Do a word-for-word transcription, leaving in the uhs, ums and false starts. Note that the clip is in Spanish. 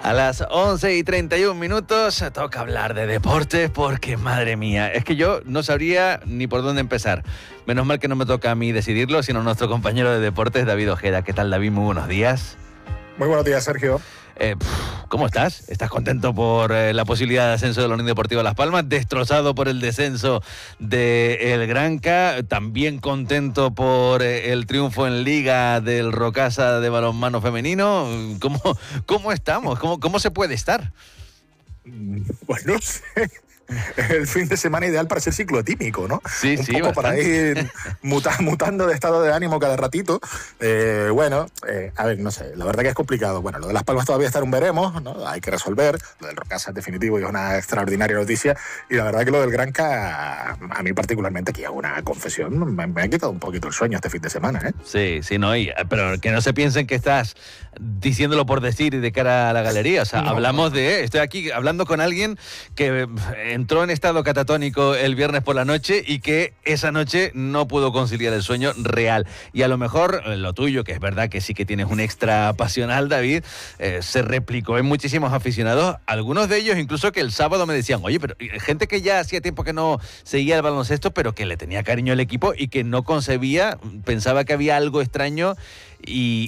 A las once y treinta y un minutos toca hablar de deportes porque, madre mía, es que yo no sabría ni por dónde empezar. Menos mal que no me toca a mí decidirlo, sino nuestro compañero de deportes, David Ojeda. ¿Qué tal, David? Muy buenos días. Muy buenos días, Sergio. Eh, ¿Cómo estás? ¿Estás contento por eh, la posibilidad de ascenso de la Unión Deportiva Las Palmas? ¿Destrozado por el descenso del Granca? ¿También contento por eh, el triunfo en Liga del Rocasa de balonmano femenino? ¿Cómo, cómo estamos? ¿Cómo, ¿Cómo se puede estar? Pues no sé. El fin de semana ideal para ser ciclotímico, ¿no? Sí, Un sí, poco bastante. para ir muta, mutando de estado de ánimo cada ratito. Eh, bueno, eh, a ver, no sé, la verdad que es complicado. Bueno, lo de Las Palmas todavía está en un veremos, ¿no? Hay que resolver. Lo del Rocasa es definitivo y es una extraordinaria noticia. Y la verdad que lo del Granca, a mí particularmente, aquí hago una confesión, me, me ha quitado un poquito el sueño este fin de semana, ¿eh? Sí, sí, no, y, pero que no se piensen que estás diciéndolo por decir y de cara a la galería. O sea, No. hablamos de... Estoy aquí hablando con alguien que entró en estado catatónico el viernes por la noche y que esa noche no pudo conciliar el sueño real. Y a lo mejor lo tuyo, que es verdad que sí que tienes un extra pasional, David, eh, se replicó en muchísimos aficionados. Algunos de ellos incluso que el sábado me decían, oye, pero gente que ya hacía tiempo que no seguía el baloncesto, pero que le tenía cariño al equipo y que no concebía, pensaba que había algo extraño y,